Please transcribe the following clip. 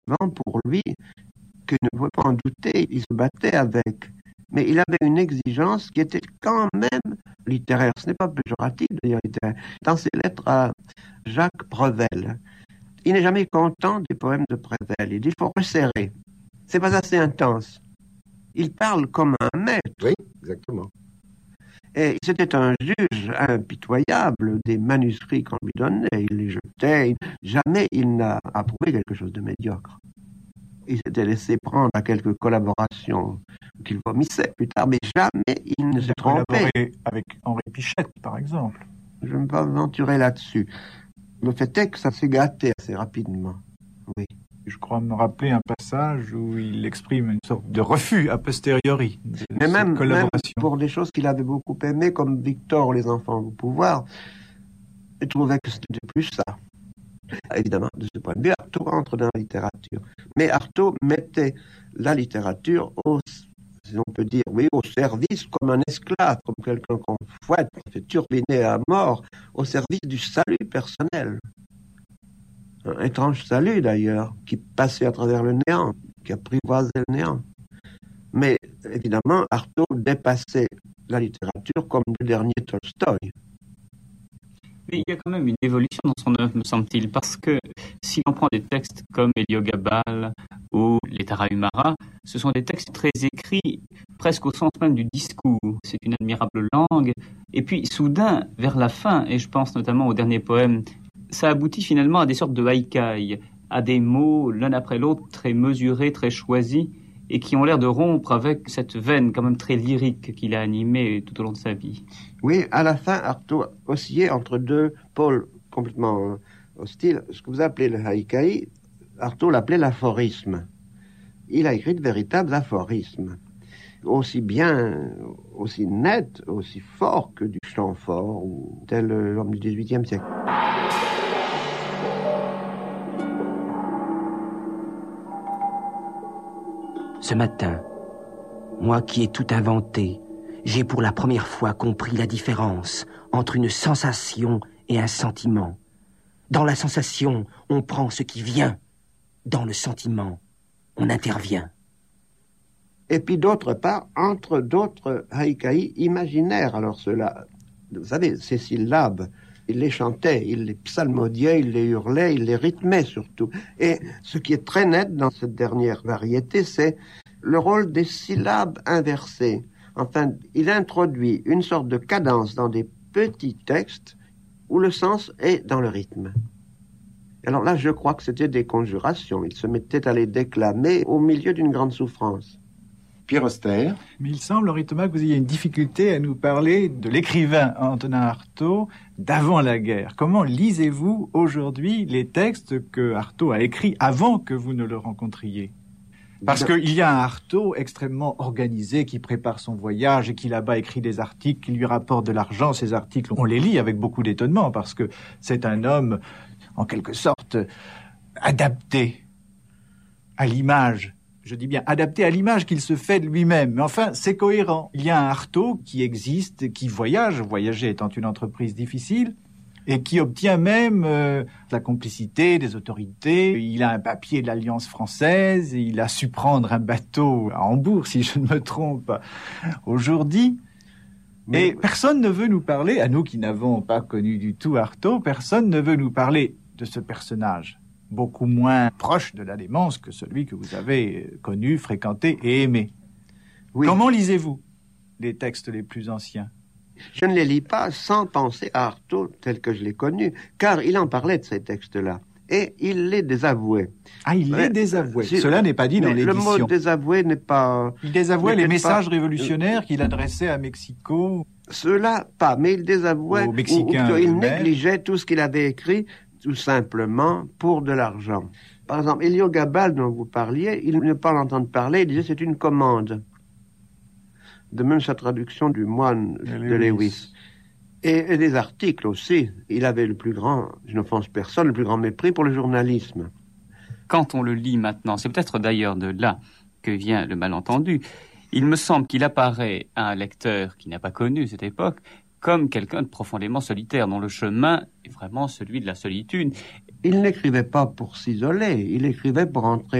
pour lui qu'il ne pouvait pas en douter, il se battait avec. Mais il avait une exigence qui était quand même littéraire. Ce n'est pas péjoratif de dire littéraire. Dans ses lettres à Jacques Prevel, il n'est jamais content des poèmes de Prevel. Il dit qu'il faut resserrer. C'est pas assez intense. Il parle comme un maître. Oui, exactement. Et c'était un juge impitoyable des manuscrits qu'on lui donnait. Il les jetait. Jamais il n'a approuvé quelque chose de médiocre. Il s'était laissé prendre à quelques collaborations qu'il vomissait plus tard, mais jamais il ne se trompait. Avec Henri Pichette, par exemple. Je ne vais pas m'aventurer là-dessus. Le fait est que ça s'est gâté assez rapidement. Oui. Je crois me rappeler un passage où il exprime une sorte de refus a posteriori de mais cette même collaboration. Pour des choses qu'il avait beaucoup aimées, comme Victor, les enfants au pouvoir, il trouvait que c'était plus ça. Évidemment, de ce point de vue, Artaud entre dans la littérature. Mais Artaud mettait la littérature si on peut dire, oui, au service, comme un esclave, comme quelqu'un qu'on fouette, qui fait turbiner à mort, au service du salut personnel. Un étrange salut, d'ailleurs, qui passait à travers le néant, qui apprivoisait le néant. Mais, évidemment, Artaud dépassait la littérature comme le dernier Tolstoï. Mais il y a quand même une évolution dans son œuvre, me semble-t-il, parce que si l'on prend des textes comme Héliogabale ou les Tarahumara, ce sont des textes très écrits, presque au sens même du discours. C'est une admirable langue. Et puis, soudain, vers la fin, et je pense notamment au dernier poème, ça aboutit finalement à des sortes de haïkai, à des mots l'un après l'autre très mesurés, très choisis, et qui ont l'air de rompre avec cette veine quand même très lyrique qu'il a animée tout au long de sa vie. Oui, à la fin, Artaud oscillait entre deux pôles complètement hostiles. Ce que vous appelez le haïkai, Artaud l'appelait l'aphorisme. Il a écrit de véritables aphorismes, aussi bien, aussi nets, aussi forts que du chant fort, ou tel l'homme du XVIIIe siècle. Ce matin, moi qui ai tout inventé, j'ai pour la première fois compris la différence entre une sensation et un sentiment. Dans la sensation, on prend ce qui vient. Dans le sentiment, on intervient. Et puis d'autre part, entre d'autres haïkai imaginaires. Alors cela, vous savez, ces syllabes, il les chantait, il les psalmodiait, il les hurlait, il les rythmait surtout. Et ce qui est très net dans cette dernière variété, c'est le rôle des syllabes inversées. Enfin, il introduit une sorte de cadence dans des petits textes où le sens est dans le rythme. Alors là, je crois que c'était des conjurations. Il se mettait à les déclamer au milieu d'une grande souffrance. Pierre Auster. Mais il semble, Henri Thomas, que vous ayez une difficulté à nous parler de l'écrivain Antonin Artaud d'avant la guerre. Comment lisez-vous aujourd'hui les textes que Artaud a écrits avant que vous ne le rencontriez ? Parce qu'il y a un Artaud extrêmement organisé qui prépare son voyage et qui là-bas écrit des articles qui lui rapportent de l'argent. Ces articles, on les lit avec beaucoup d'étonnement parce que c'est un homme, en quelque sorte, adapté à l'image. Je dis bien adapté à l'image qu'il se fait de lui-même. Mais enfin, c'est cohérent. Il y a un Artaud qui existe, qui voyage, voyager étant une entreprise difficile, et qui obtient même la complicité des autorités. Il a un papier de l'Alliance française, et il a su prendre un bateau à Hambourg, si je ne me trompe, aujourd'hui. Et personne ne veut nous parler, à nous qui n'avons pas connu du tout Artaud, personne ne veut nous parler de ce personnage, beaucoup moins proche de la démence que celui que vous avez connu, fréquenté et aimé. Oui. Comment lisez-vous les textes les plus anciens ? Je ne les lis pas sans penser à Artaud tel que je l'ai connu, car il en parlait de ces textes-là, et il les désavouait. Ah, il les désavouait. Cela n'est pas dit dans l'édition. Le mot désavouer n'est pas... Il désavouait les messages révolutionnaires qu'il adressait à Mexico. Cela, pas, mais il désavouait, aux Mexicains, il négligeait tout ce qu'il avait écrit, tout simplement pour de l'argent. Par exemple, Héliogabale, dont vous parliez, il ne pas l'entendre parler, il disait c'est une commande. De même sa traduction du moine de Lewis. Et des articles aussi. Il avait le plus grand, je n'offense personne, le plus grand mépris pour le journalisme. Quand on le lit maintenant, c'est peut-être d'ailleurs de là que vient le malentendu, il me semble qu'il apparaît à un lecteur qui n'a pas connu cette époque comme quelqu'un de profondément solitaire, dont le chemin est vraiment celui de la solitude. il n'écrivait pas pour s'isoler, il écrivait pour entrer